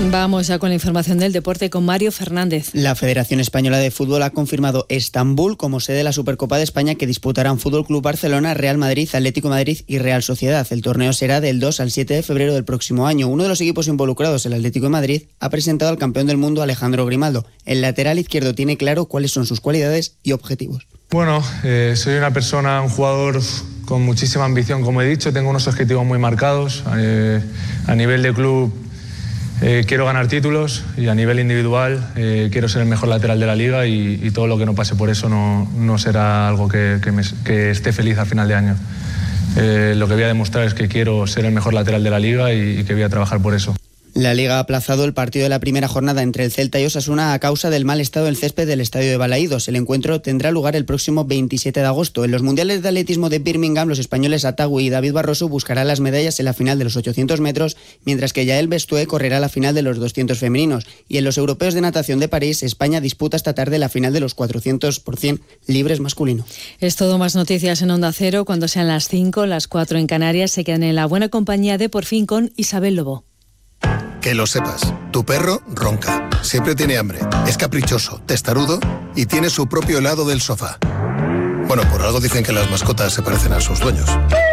Vamos ya con la información del deporte con Mario Fernández. La Federación Española de Fútbol ha confirmado Estambul como sede de la Supercopa de España que disputarán Fútbol Club Barcelona, Real Madrid, Atlético de Madrid y Real Sociedad. El torneo será del 2 al 7 de febrero del próximo año. Uno de los equipos involucrados, el Atlético de Madrid, ha presentado al campeón del mundo Alejandro Grimaldo. El lateral izquierdo tiene claro cuáles son sus cualidades y objetivos. Bueno, soy una persona, un jugador con muchísima ambición, como he dicho. Tengo unos objetivos muy marcados. A nivel de club quiero ganar títulos y a nivel individual quiero ser el mejor lateral de la liga y todo lo que no pase por eso no será algo que esté feliz al final de año. Lo que voy a demostrar es que quiero ser el mejor lateral de la liga y que voy a trabajar por eso. La Liga ha aplazado el partido de la primera jornada entre el Celta y Osasuna a causa del mal estado del césped del estadio de Balaídos. El encuentro tendrá lugar el próximo 27 de agosto. En los mundiales de atletismo de Birmingham, los españoles Atagui y David Barroso buscarán las medallas en la final de los 800 metros, mientras que Yael Bestué correrá la final de los 200 femeninos. Y en los europeos de natación de París, España disputa esta tarde la final de los 400 por 100 libres masculino. Es todo, más noticias en Onda Cero cuando sean las 5, las 4 en Canarias. Se quedan en la buena compañía de Por Fin con Isabel Lobo. Que lo sepas, tu perro ronca, siempre tiene hambre, es caprichoso, testarudo y tiene su propio lado del sofá. Bueno, por algo dicen que las mascotas se parecen a sus dueños.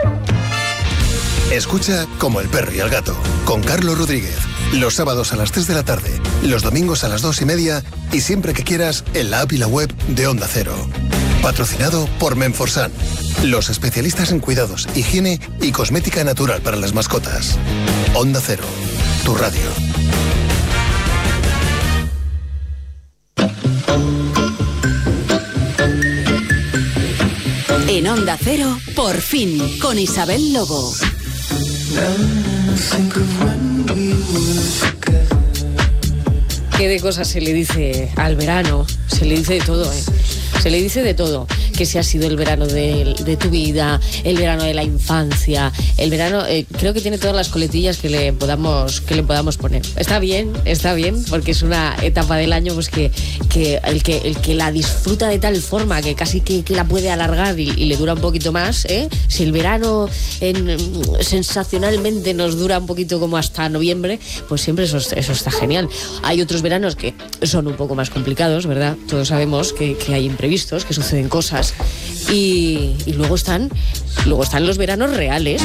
Escucha Como el perro y el gato, con Carlos Rodríguez, los sábados a las 3 de la tarde, los domingos a las 2:30 y siempre que quieras en la app y la web de Onda Cero. Patrocinado por Menforsan, los especialistas en cuidados, higiene y cosmética natural para las mascotas. Onda Cero, tu radio. En Onda Cero, Por Fin, con Isabel Lobo. ¿Qué de cosas se le dice al verano? Se le dice de todo, ¿eh? Se le dice de todo, que si ha sido el verano de tu vida, el verano de la infancia, el verano, creo que tiene todas las coletillas que le podamos poner. Está bien, porque es una etapa del año pues que el que la disfruta de tal forma que casi que la puede alargar y le dura un poquito más, ¿eh? Si el verano sensacionalmente nos dura un poquito como hasta noviembre, pues siempre eso está genial. Hay otros veranos que son un poco más complicados, ¿verdad? Todos sabemos que hay imprevistos, que suceden cosas y luego están los veranos reales.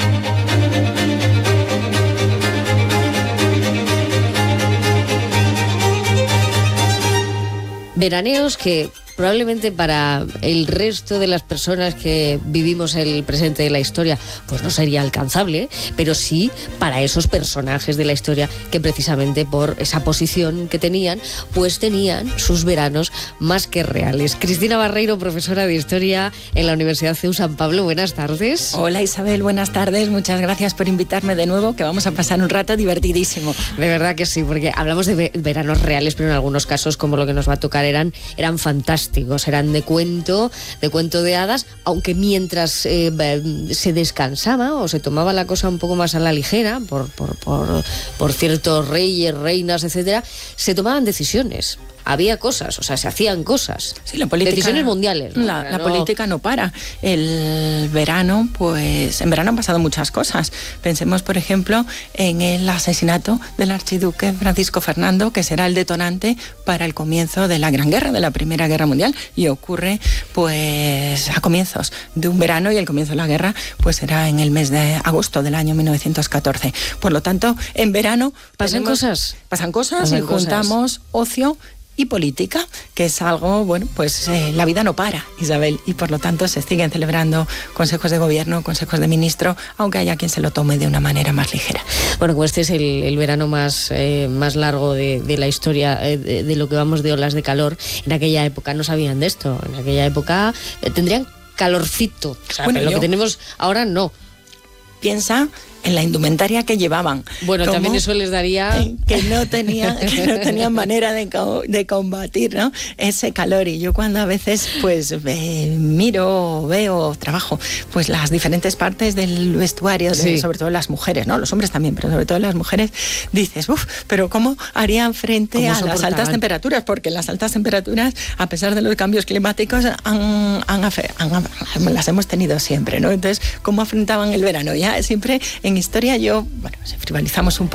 Veraneos que probablemente para el resto de las personas que vivimos el presente de la historia pues no sería alcanzable, pero sí para esos personajes de la historia que precisamente por esa posición que tenían, pues tenían sus veranos más que reales. Cristina Barreiro, profesora de Historia en la Universidad CEU San Pablo, buenas tardes. Hola Isabel, buenas tardes, muchas gracias por invitarme de nuevo, que vamos a pasar un rato divertidísimo. De verdad que sí, porque hablamos de veranos reales, pero en algunos casos, como lo que nos va a tocar, eran fantásticos. Eran de cuento de hadas, aunque mientras se descansaba o se tomaba la cosa un poco más a la ligera por ciertos reyes, reinas, etcétera, se tomaban decisiones. Había cosas, o sea, se hacían cosas. Sí, la política, decisiones mundiales. ¿No? La política no para. El verano, pues en verano han pasado muchas cosas. Pensemos, por ejemplo, en el asesinato del archiduque Francisco Fernando, que será el detonante para el comienzo de la Gran Guerra, de la Primera Guerra Mundial, y ocurre pues a comienzos de un verano, y el comienzo de la guerra pues será en el mes de agosto del año 1914. Por lo tanto, en verano pasan cosas y juntamos ocio y política, que es algo, bueno, pues la vida no para, Isabel, y por lo tanto se siguen celebrando consejos de gobierno, consejos de ministro, aunque haya quien se lo tome de una manera más ligera. Bueno, pues este es el verano más largo de la historia, de lo que vamos de olas de calor. En aquella época no sabían de esto, en aquella época tendrían calorcito, o sea, bueno, lo que tenemos ahora no. Piensa en la indumentaria que llevaban. Bueno, también eso les daría... Que no tenían manera de combatir, ¿no?, ese calor. Y yo cuando a veces pues veo, trabajo, pues las diferentes partes del vestuario, sí, sobre todo las mujeres, ¿no?, los hombres también, pero sobre todo las mujeres, dices, pero ¿cómo harían frente a las altas temperaturas? Porque las altas temperaturas, a pesar de los cambios climáticos, las hemos tenido siempre, ¿no? Entonces, ¿cómo afrontaban el verano? Ya siempre en historia frivolizamos un